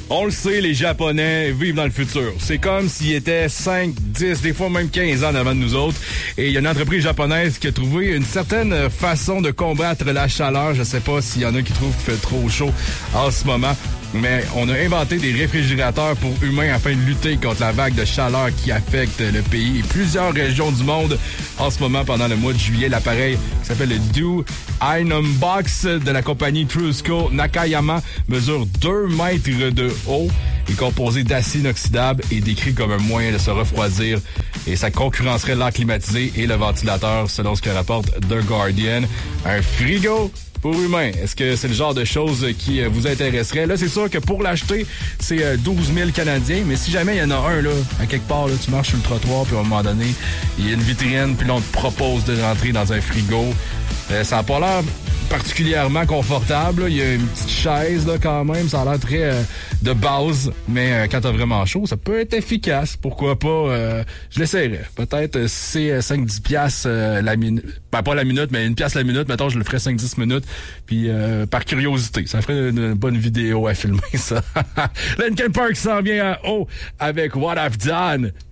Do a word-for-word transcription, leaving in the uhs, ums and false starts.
On le sait, les Japonais vivent dans le futur. C'est comme s'ils étaient cinq, dix, des fois même quinze ans avant de nous autres. Et il y a une entreprise japonaise qui a trouvé une certaine façon de combattre la chaleur. Je sais pas s'il y en a qui trouvent qu'il fait trop chaud en ce moment. Mais on a inventé des réfrigérateurs pour humains afin de lutter contre la vague de chaleur qui affecte le pays et plusieurs régions du monde. En ce moment, pendant le mois de juillet, l'appareil qui s'appelle le Do Inum Box de la compagnie Trusco Nakayama mesure deux mètres de haut, est composé d'acier inoxydable et décrit comme un moyen de se refroidir. Et ça concurrencerait l'air climatisé et le ventilateur, selon ce que rapporte The Guardian. Un frigo pour humains. Est-ce que c'est le genre de choses qui vous intéresserait? Là, c'est sûr que pour l'acheter, c'est douze mille Canadiens, mais si jamais il y en a un, là, à quelque part, là, tu marches sur le trottoir, puis à un moment donné, il y a une vitrine, puis là, on te propose de rentrer dans un frigo. Euh, ça n'a pas l'air particulièrement confortable. Là. Il y a une petite chaise, là, quand même. Ça a l'air très euh, de base, mais euh, quand t'as vraiment chaud, ça peut être efficace. Pourquoi pas? Euh, je l'essayerais. Peut-être euh, si c'est cinq dix piastres euh, la minute. Ben, pas la minute, mais une pièce la minute. Mettons, je le ferais cinq dix minutes. Puis, euh, par curiosité. Ça ferait une, une bonne vidéo à filmer, ça. Linkin Park s'en vient à haut avec What I've Done.